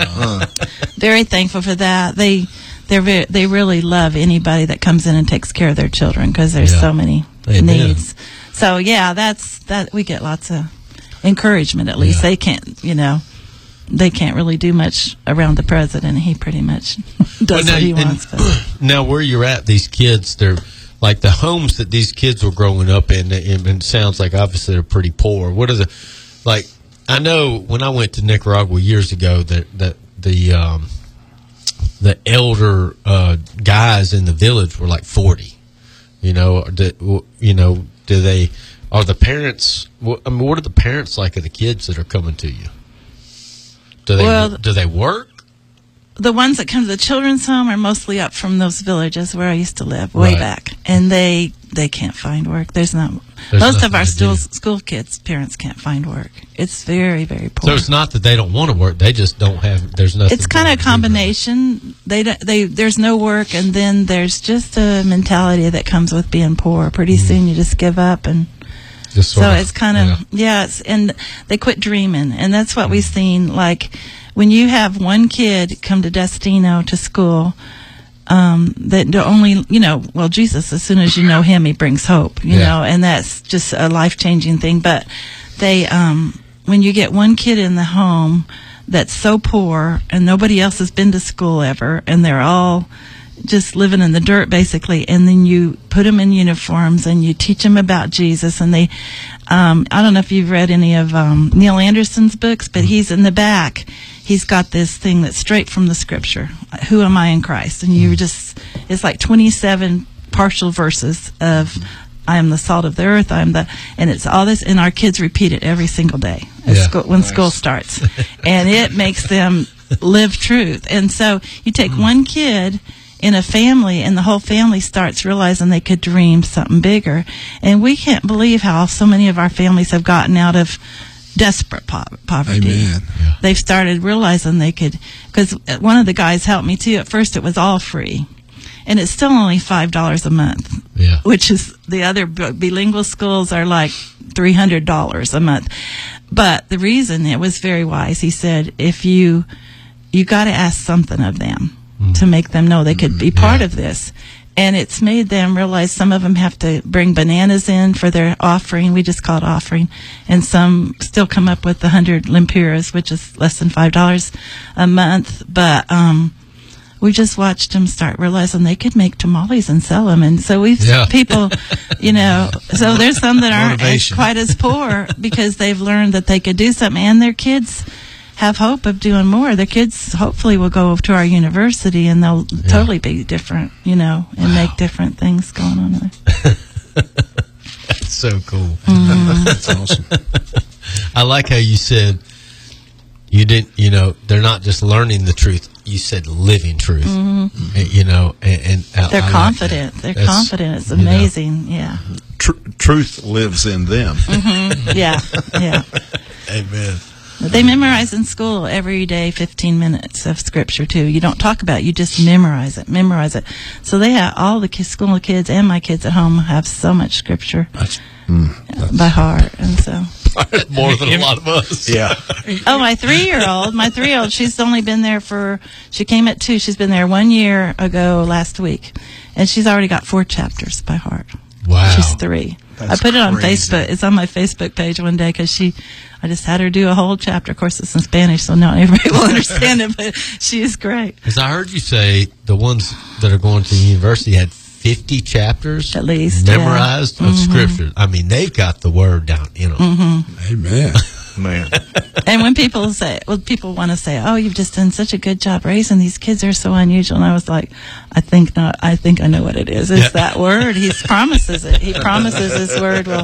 Very thankful for that. They really love anybody that comes in and takes care of their children because there's so many needs. So that we get lots of encouragement. At least they can't, they can't really do much around the president. He pretty much does what he wants. Now, where you're at, these kids, they're like the homes that these kids were growing up in. And it sounds like obviously they're pretty poor. What are I know when I went to Nicaragua years ago that the elder guys in the village were like 40. Are the parents? What are the parents like of the kids that are coming to you? Do they work? The ones that come to the children's home are mostly up from those villages where I used to live way back, and they can't find work. There's most of our school kids' parents can't find work. It's very, very poor. So it's not that they don't want to work; they just don't have. There's nothing. It's kind of a combination. There's no work, and then there's just a mentality that comes with being poor. Pretty soon, you just give up and. It's kind of and they quit dreaming, and that's what we've seen. Like when you have one kid come to Destino to school, that only Jesus. As soon as you know him, he brings hope. You know, and that's just a life-changing thing. But they, when you get one kid in the home that's so poor and nobody else has been to school ever, and they're all just living in the dirt basically, and then you put them in uniforms and you teach them about Jesus, and they I don't know if you've read any of Neil Anderson's books, but he's in the back, he's got this thing that's straight from the scripture, who am I in Christ, and it's like 27 partial verses of I am the salt of the earth, and it's all this, and our kids repeat it every single day when school starts, and it makes them live truth. And so you take one kid in a family, and the whole family starts realizing they could dream something bigger. And we can't believe how so many of our families have gotten out of desperate poverty. Amen. Yeah. They've started realizing they could, because one of the guys helped me too. At first it was all free, and it's still only $5 a month, which is, the other bilingual schools are like $300 a month. But the reason, it was very wise, he said, if you got to ask something of them to make them know they could be part of this. And it's made them realize some of them have to bring bananas in for their offering. We just call it offering. And some still come up with 100 lempiras, which is less than $5 a month. But we just watched them start realizing they could make tamales and sell them. And so we've people, so there's some that aren't quite as poor because they've learned that they could do something, and their kids have hope of doing more. Their kids hopefully will go to our university, and they'll totally be different, and make different things going on there. That's so cool. That's awesome. I like how you said you didn't, they're not just learning the truth. You said living truth, and they're confident. They're confident. It's amazing. Truth lives in them. Yeah. Amen. They memorize in school every day 15 minutes of scripture too. You don't talk about it, you just memorize it. So they have, all the school kids and my kids at home have so much scripture by heart, and so more than a lot of us. Yeah. Oh, my 3-year-old, she's only been there she came at 2. She's been there 1 year ago last week, and she's already got 4 chapters by heart. Wow. She's 3. I put it on Facebook. It's on my Facebook page one day because I just had her do a whole chapter. Of course, it's in Spanish, so not everybody will understand it, but she is great. Because I heard you say the ones that are going to the university had 50 chapters at least memorized of scripture. I mean, they've got the word down in them. Amen. Man. And when people want to say, "Oh, you've just done such a good job raising these kids, they're so unusual," and I was like, I think not. I think I know what it is. It's that word. He promises it. He promises his word will,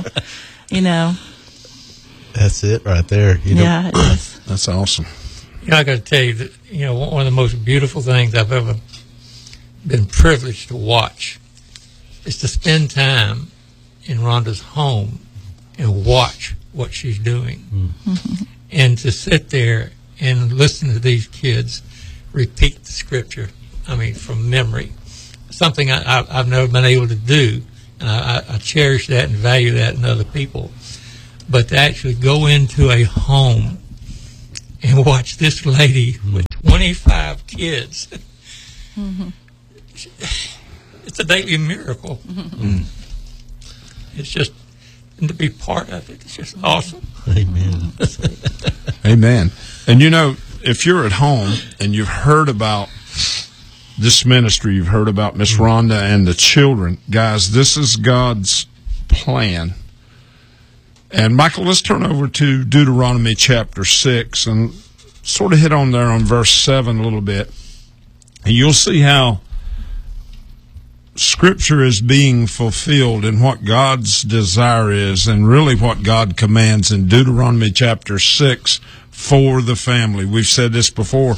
That's it right there. Yeah, it is. That's awesome. I got to tell you that one of the most beautiful things I've ever been privileged to watch is to spend time in Rhonda's home and watch what she's doing, and to sit there and listen to these kids repeat the scripture. I mean, from memory, something I've never been able to do, and I cherish that and value that in other people. But to actually go into a home and watch this lady with 25 kids. Mm-hmm. It's a daily miracle. Mm-hmm. It's just, and to be part of it, it's just awesome. Amen. Amen. And you know, if you're at home and you've heard about this ministry, you've heard about Miss Rhonda and the children, guys, this is God's plan. And Michael, let's turn over to Deuteronomy chapter 6 and sort of hit on there on verse 7 a little bit. And you'll see how Scripture is being fulfilled and what God's desire is and really what God commands in Deuteronomy chapter 6 for the family. We've said this before.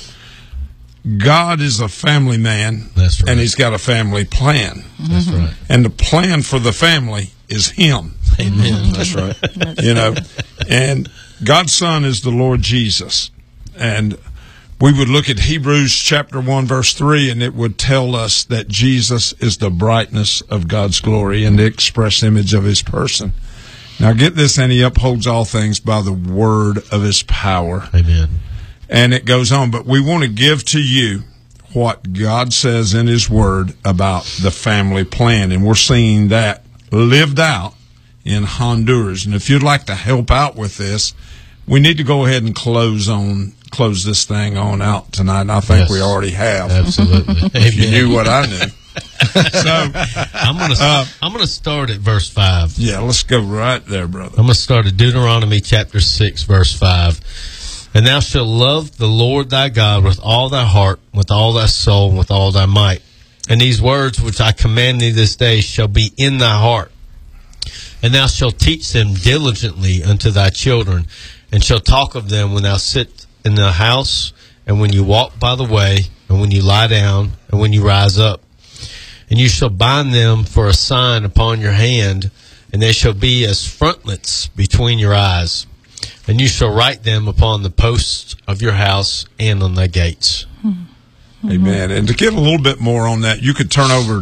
God is a family man. That's right. And he's got a family plan. That's right. And the plan for the family is him. Amen. That's right. You know, and God's Son is the Lord Jesus. And we would look at Hebrews chapter 1, verse 3, and it would tell us that Jesus is the brightness of God's glory and the express image of his person. Now get this, and he upholds all things by the word of his power. Amen. And it goes on, but we want to give to you what God says in his word about the family plan. And we're seeing that lived out in Honduras. And if you'd like to help out with this, we need to go ahead and close this thing on out tonight. And I think we already have. Absolutely. If you knew what I knew. So I'm gonna start at verse 5. Yeah, let's go right there, brother. I'm gonna start at Deuteronomy chapter 6, verse 5. And thou shalt love the Lord thy God with all thy heart, with all thy soul, and with all thy might. And these words which I command thee this day shall be in thy heart. And thou shalt teach them diligently unto thy children, and shalt talk of them when thou sit in the house, and when you walk by the way, and when you lie down, and when you rise up. And you shall bind them for a sign upon your hand, and they shall be as frontlets between your eyes. And you shall write them upon the posts of your house and on thy gates. Mm-hmm. Amen. And to get a little bit more on that, you could turn over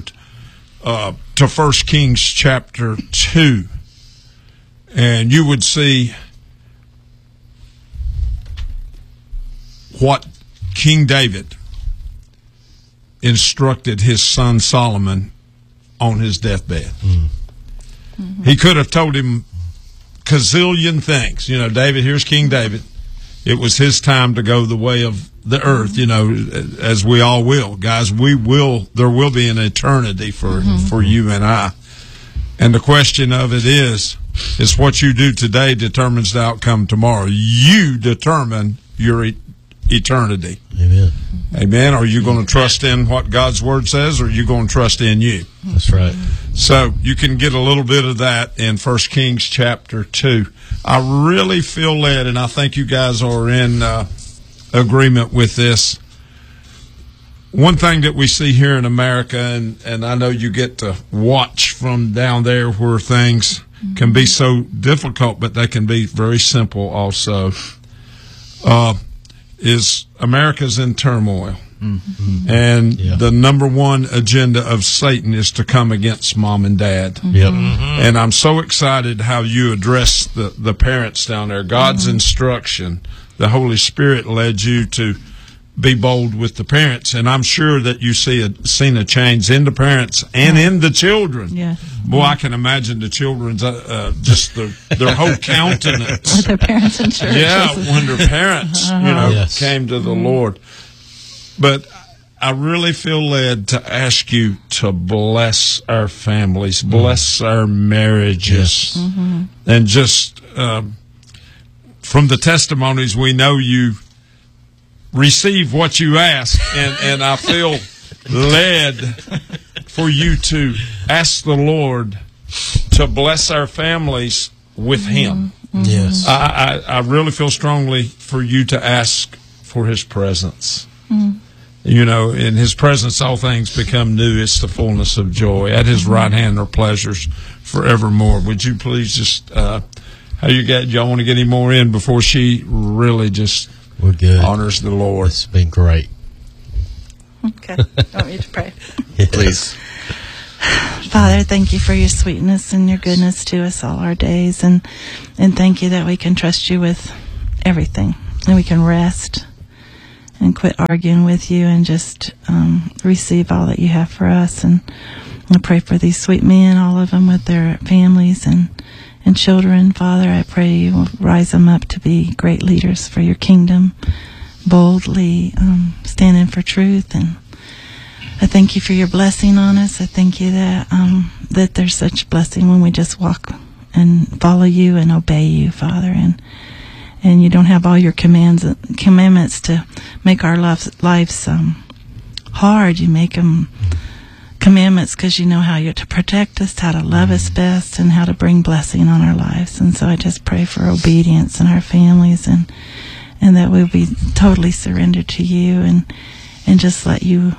to 1 Kings chapter 2, and you would see what King David instructed his son Solomon on his deathbed. Mm-hmm. He could have told him gazillion things. You know, David, here's King David. It was his time to go the way of the earth, you know, as we all will. Guys, there will be an eternity for you and I. And the question of it is what you do today determines the outcome tomorrow. You determine your eternity. Amen. Amen. Are you going to trust in what God's word says, or are you going to trust in you? That's right. So you can get a little bit of that in 1 Kings chapter 2. I really feel led, and I think you guys are in agreement with this. One thing that we see here in America, and I know you get to watch from down there where things can be so difficult, but they can be very simple also, is America's in turmoil. Mm-hmm. And the number one agenda of Satan is to come against mom and dad. Yep. Mm-hmm. And I'm so excited how you address the parents down there. God's instruction, the Holy Spirit led you to be bold with the parents. And I'm sure that you seen a change in the parents and in the children. Yeah. Boy, I can imagine the children's just their whole countenance. With their parents in church. Yeah, when their parents, came to the Lord. But I really feel led to ask you to bless our families, bless our marriages, and just from the testimonies we know you receive what you ask, and I feel led for you to ask the Lord to bless our families with Him. Yes, I really feel strongly for you to ask for His presence. You know, in His presence, all things become new. It's the fullness of joy. At His right hand are pleasures forevermore. Would you please just, how y'all want to get any more in before she really just we're good. Honors the Lord? It's been great. Okay. I want you to pray. Please. Father, thank you for your sweetness and your goodness to us all our days. And thank you that we can trust you with everything. And we can rest. quit arguing with you and just receive all that you have for us. And I pray for these sweet men, all of them with their families and children. Father, I pray you will rise them up to be great leaders for your kingdom, boldly standing for truth. And I thank you for your blessing on us. I thank you that that there's such blessing when we just walk and follow you and obey you, Father. And you don't have all your commandments to make our lives hard. You make them commandments because you know how you're to protect us, how to love us best, and how to bring blessing on our lives. And so I just pray for obedience in our families, and that we'll be totally surrendered to you, and just let you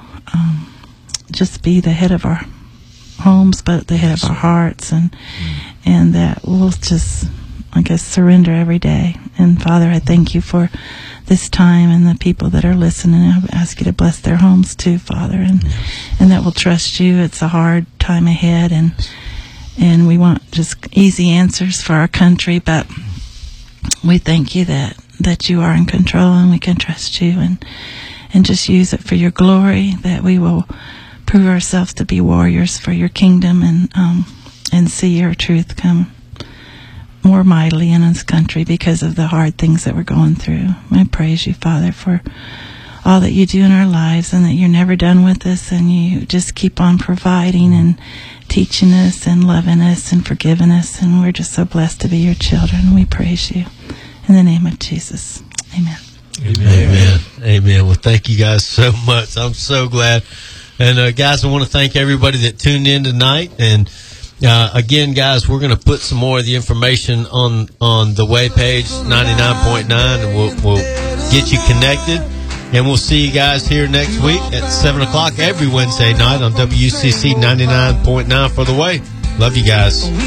just be the head of our homes, but the head of our hearts, and that we'll just, I guess, surrender every day. And Father, I thank you for this time and the people that are listening. I ask you to bless their homes too, Father, and that we'll trust you. It's a hard time ahead, and we want just easy answers for our country, but we thank you that you are in control, and we can trust you, and just use it for your glory, that we will prove ourselves to be warriors for your kingdom, and see your truth come more mightily in this country because of the hard things that we're going through. I praise you, Father, for all that you do in our lives, and that you're never done with us, and you just keep on providing and teaching us and loving us and forgiving us, and we're just so blessed to be your children. We praise you in the name of Jesus. Amen. Amen. Amen. Well, thank you guys so much. I'm so glad. And guys, I want to thank everybody that tuned in tonight. And again, guys, we're going to put some more of the information on the way page 99.9, and we'll get you connected. And we'll see you guys here next week at 7 o'clock every Wednesday night on WCC 99.9 for The Way. Love you guys.